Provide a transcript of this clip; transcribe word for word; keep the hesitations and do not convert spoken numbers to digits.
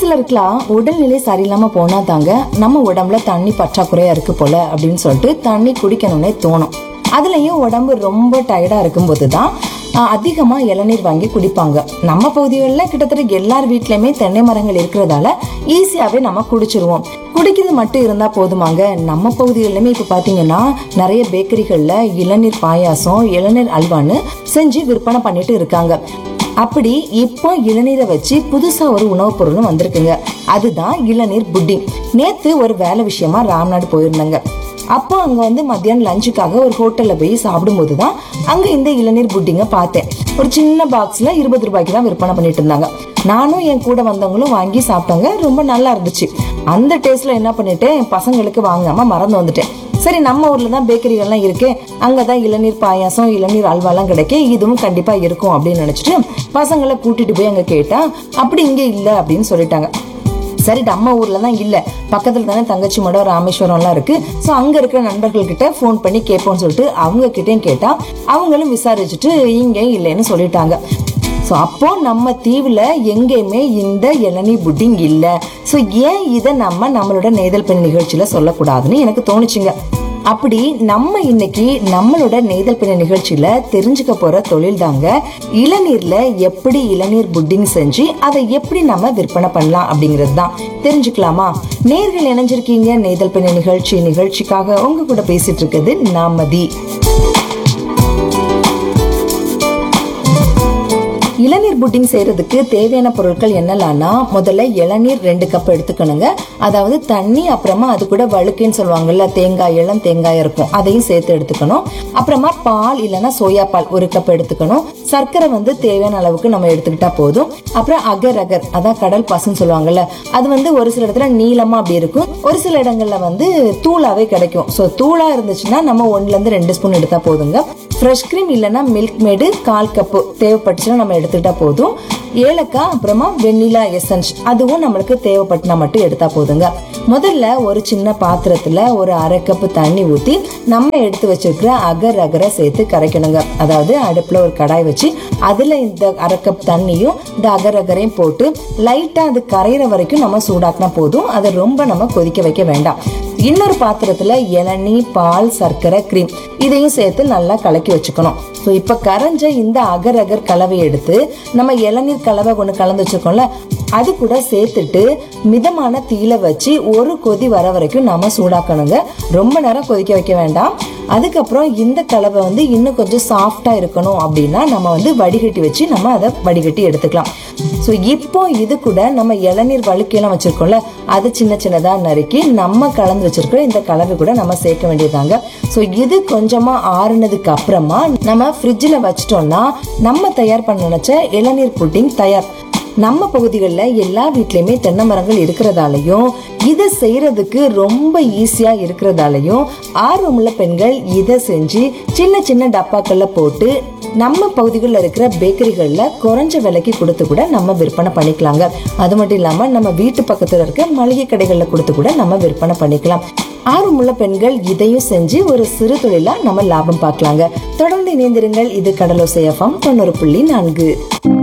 சிலருக்குலாம் உடல்நிலை சரியில்லாம போனா தாங்க நம்ம உடம்புல தண்ணி பற்றாக்குறையா இருக்கு போல அப்படின்னு சொல்லிட்டு தண்ணி குடிக்கணும்னே தோணும். அதுலயும் உடம்பு ரொம்ப டயர்டா இருக்கும் போதுதான் அதிகமா இளநீர் வாங்கி குடிப்பாங்க. நம்ம பகுதிகளில் கிட்டத்தட்ட எல்லார் வீட்லயுமே தென்னை மரங்கள் இருக்கிறதால ஈஸியாவே நம்ம குடிச்சிருவோம். குடிக்கிறது மட்டும் இருந்தா போதுமாங்க. நம்ம பகுதிகளிலுமே இப்ப பாத்தீங்கன்னா நிறைய பேக்கரிகள்ல இளநீர் பாயாசம், இளநீர் அல்வான்னு செஞ்சு விற்பனை பண்ணிட்டு இருக்காங்க. அப்படி இப்போ இளநீரை வச்சு புதுசா ஒரு உணவுப் பொருளும் வந்திருக்குங்க. அதுதான் இளநீர் புட்டிங். நேத்து ஒரு வேலை விஷயமா ராம்நாடு போயிருந்தாங்க. அப்போ அங்க வந்து மத்தியானம் லஞ்சுக்காக ஒரு ஹோட்டல்ல போய் சாப்பிடும் போதுதான் அங்க இந்த இளநீர் புட்டிங்க பார்த்தேன். ஒரு சின்ன பாக்ஸ்ல இருபது ரூபாய்க்கு தான் விற்பனை பண்ணிட்டு இருந்தாங்க. நானும் என் கூட வந்தவங்களும் வாங்கி சாப்பிட்டாங்க. ரொம்ப நல்லா இருந்துச்சு. அந்த டேஸ்ட்ல என்ன பண்ணிட்டேன், பசங்களுக்கு வாங்காம மறந்து வந்துட்டேன். சரி, நம்ம ஊர்ல தான் பேக்கரிகள்லாம் இருக்கு, அங்கதான் இளநீர் பாயாசம், இளநீர் அல்வாலாம் கிடைக்கும், இதுவும் கண்டிப்பா இருக்கும் அப்படின்னு நினைச்சிட்டு பசங்களை கூட்டிட்டு போய் அங்க கேட்டா அப்படி இங்க இல்ல அப்படின்னு சொல்லிட்டாங்க. சரி, நம்ம ஊர்ல தான் இல்ல, பக்கத்துல தானே தங்கச்சி மடம், ராமேஸ்வரம் எல்லாம் இருக்கு, சோ அங்க இருக்கிற நண்பர்கள் கிட்ட போன் பண்ணி கேட்போம்னு சொல்லிட்டு அவங்க கிட்டயும் கேட்டா அவங்களும் விசாரிச்சுட்டு இங்க இல்லைன்னு சொல்லிட்டாங்க. சோ அப்போ நம்ம தீவுல எங்கேயுமே இந்த இளநீர் புட்டிங் இல்ல. சோ ஏன் இதை நம்ம நம்மளோட நெய்தல் பெண் நிகழ்ச்சியில சொல்லக்கூடாதுன்னு எனக்கு தோணுச்சுங்க. அப்படி நம்ம இன்னைக்கு நம்மளோட நெய்தல் பெண் நிகழ்ச்சியில தெரிஞ்சுக்க போற தொழில் தாங்க இளநீர்ல எப்படி இளநீர் புட்டிங் செஞ்சு அதை எப்படி நம்ம விற்பனை பண்ணலாம் அப்படிங்கிறது தான். தெரிஞ்சுக்கலாமா? நேர்கள் இணைஞ்சிருக்கீங்க நெய்தல் பெண் நிகழ்ச்சி. நிகழ்ச்சிக்காக உங்க கூட பேசிட்டு இருக்குது நாமதி. இளநீர் புட்டிங் செய்யறதுக்கு தேவையான பொருட்கள் என்னலாம்னா, முதல்ல இளநீர் ரெண்டு கப் எடுத்துக்கணுங்க. அதாவது தண்ணி, அப்புறமா அது கூட வழுக்குன்னு சொல்லுவாங்கல்ல, தேங்காய், இளம் தேங்காய் இருக்கும், அதையும் சேர்த்து எடுத்துக்கணும். அப்புறமா பால் இல்லைன்னா சோயா பால் ஒரு கப் எடுத்துக்கணும். சர்க்கரை வந்து தேவையான அளவுக்கு நம்ம எடுத்துக்கிட்டா போதும். அப்புறம் அகர் அகர் அதான் கடல் பாசுன்னு சொல்லுவாங்கல்ல, அது வந்து ஒரு சில இடத்துல நீளமா அப்படி இருக்கும், ஒரு சில இடங்கள்ல வந்து தூளாவே கிடைக்கும். சோ தூளா இருந்துச்சுன்னா நம்ம ஒண்ணுல இருந்து ரெண்டு ஸ்பூன் எடுத்தா போதுங்க. ஃப்ரெஷ் கிரீம் இல்லைன்னா மில்க் மேடு கால் கப்பு தேவைப்பட்டுச்சுன்னா நம்ம எடுத்துக்கிட்டா போதும். ஏலக்காய், அப்புறமா வெண்ணிலா எசன்ஸ் அதுவும் நம்மளுக்கு தேவைப்பட்டுனா மட்டும் எடுத்தா போதுங்க. முதல்ல ஒரு சின்ன பாத்திரத்துல ஒரு அரை கப்பு தண்ணி ஊத்தி நம்ம எடுத்து வச்சிருக்கிற அகர் அகரை சேர்த்து கரைக்கணுங்க. அதாவது அடுப்புல ஒரு கடாய் வச்சு அதுல இந்த அரை கப் தண்ணியும் இந்த அகர் அகரையும் போட்டு லைட்டா அது கரையிற வரைக்கும் நம்ம சூடாக்கினா போதும். அதை ரொம்ப நம்ம கொதிக்க வைக்க வேண்டாம். இன்னொரு பாத்திரத்துல இளநீ, பால், சர்க்கரை, கிரீம் இதையும் சேர்த்து நல்லா கலக்கி வச்சுக்கணும். ஸோ இப்ப கரைஞ்ச இந்த அகர் அகர் கலவை எடுத்து நம்ம இளநீர் கலவை ஒண்ணு கலந்து வச்சிருக்கோம்ல அது கூட சேர்த்துட்டு மிதமான தீயில வச்சு ஒரு கொதி வர வரைக்கும் நாம சூடாக்கணுங்க. ரொம்ப நேரம் கொதிக்க வைக்க வேண்டாம். அதுக்கப்புறம் இந்த கலவை வந்து இன்னும் கொஞ்சம் சாஃப்டா இருக்கணும் அப்படின்னா நம்ம வந்து வடிகட்டி வச்சு நம்ம அதை வடிகட்டி எடுத்துக்கலாம். ஸோ இப்போ இது கூட நம்ம இளநீர் வழுக்கையெல்லாம் வச்சிருக்கோம்ல அது சின்ன சின்னதா நறுக்கி நம்ம கலந்து வச்சிருக்கிற இந்த கலவை கூட நம்ம சேர்க்க வேண்டியதாங்க. ஸோ இது கொஞ்சமா ஆறுனதுக்கு அப்புறமா நம்ம ஃப்ரிட்ஜில் வச்சிட்டோம்னா நம்ம தயார் பண்ண நினைச்ச இளநீர் புட்டிங் தயார். நம்ம பகுதிகளில் எல்லா வீட்லயுமே தென்னை மரங்கள் இருக்கிறதாலையும் இதை செய்யறதுக்கு ரொம்ப ஈஸியா இருக்கிறதாலையும் ஆர்வமுள்ள பெண்கள் இதை செஞ்சு சின்ன சின்ன டப்பாக்கள்ல போட்டு நம்ம பகுதிகளில் இருக்கிற பேக்கரிகள்ல குறைஞ்ச விலைக்கு கொடுத்து கூட நம்ம விற்பனை பண்ணிக்கலாங்க. அது மட்டும் இல்லாம நம்ம வீட்டு பக்கத்துல இருக்க மளிகை கடைகள்ல கொடுத்து கூட நம்ம விற்பனை பண்ணிக்கலாம். ஆர்வமுள்ள பெண்கள் இதையும் செஞ்சு ஒரு சிறு தொழிலா நம்ம லாபம் பார்க்கலாங்க. தொடர்ந்து இணைந்திருங்கள். இது கடலோசை எஃப்எம் தொண்ணூறு புள்ளி நான்கு.